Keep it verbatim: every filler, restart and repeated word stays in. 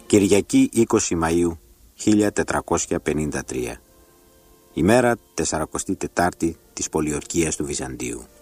Κυριακή είκοσι Μαΐου χίλια τετρακόσια πενήντα τρία. Ημέρα τεσσαρακοστή τετάρτη της πολιορκίας του Βυζαντίου.